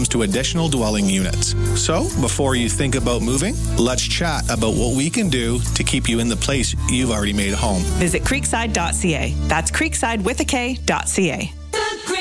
comes to additional dwelling units. So, before you think about moving, let's chat about what we can do to keep you in the place you've already made home. Visit creekside.ca. That's creekside with a K.ca.